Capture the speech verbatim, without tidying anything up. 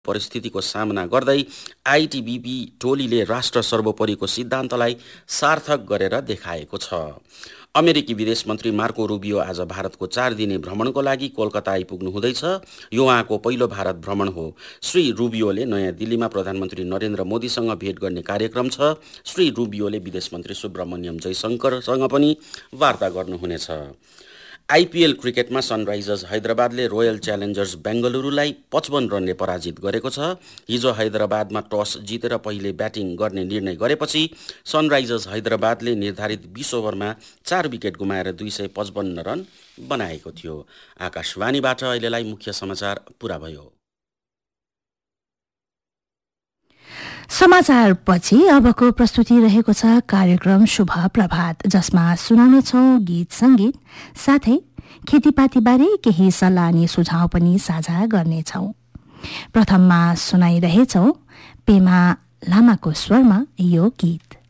परिस्थितिको सामना गर्दै आइटिबिपी टोलीले राष्ट्र सर्वोपरिको सिद्धान्तलाई सार्थक गरेर देखाएको छ। अमेरिकी विदेश मन्त्री मार्को रुबियो आज भारतको चार दिने भ्रमणको लागि कोलकाता आइपुग्नु हुँदैछ। यो उहाँको पहिलो भारत भ्रमण हो। श्री रुबियोले नयाँ दिल्लीमा प्रधानमन्त्री नरेन्द्र मोदीसँग भेट गर्ने कार्यक्रम छ। श्री रुबियोले विदेश मन्त्री सुब्रमण्यम जयशंकरसँग पनि वार्ता गर्नुहुनेछ। आइपिएल क्रिकेटमा सनराइजर्स हैदराबादले रोयल च्यालेन्जर्स बेङ्गलुरुलाई पचपन्न रनले पराजित गरेको छ। हिजो हैदराबादमा टस जितेर पहिले ब्याटिङ गर्ने निर्णय गरेपछि सनराइजर्स हैदराबादले निर्धारित बीस ओभरमा चार विकेट गुमाएर दुई सय पचपन्न रन बनाएको थियो। आकाशवाणीबाट अहिलेलाई मुख्य समाचार पुरा भयो। समाचारपछि अबको प्रस्तुति रहेको छ कार्यक्रम शुभ प्रभात, जसमा सुनाउनेछौँ गीत सङ्गीत साथै खेतीपातीबारे केही सल्लाह अनि सुझाव पनि साझा गर्नेछौँ। प्रथममा सुनाइरहेछौँ पेमा लामाको स्वरमा यो गीत।